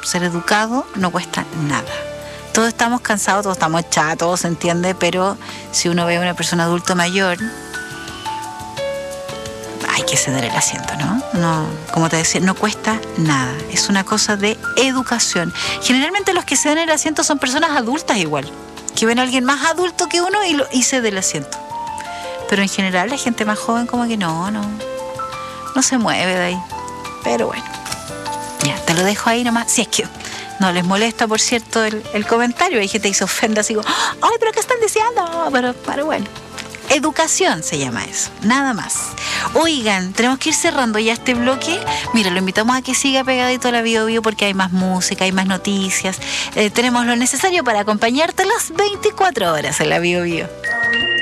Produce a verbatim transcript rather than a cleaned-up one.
Ser educado no cuesta nada. Todos estamos cansados, todos estamos chatos, se entiende, pero si uno ve a una persona adulto mayor, hay que ceder el asiento, ¿no? No, como te decía, no cuesta nada. Es una cosa de educación. Generalmente los que ceden el asiento son personas adultas igual, que ven a alguien más adulto que uno y, lo, y cede el asiento. Pero en general la gente más joven como que no, no, no se mueve de ahí. Pero bueno, ya, te lo dejo ahí nomás. Si es que no les molesta, por cierto, el, el comentario. Hay gente que se ofende así como, ¡ay, pero qué están diciendo! Pero, pero bueno, educación se llama eso, nada más. Oigan, tenemos que ir cerrando ya este bloque. Mira, lo invitamos a que siga pegadito a la Bio Bio porque hay más música, hay más noticias. Eh, tenemos lo necesario para acompañarte las veinticuatro horas en la Bio Bio.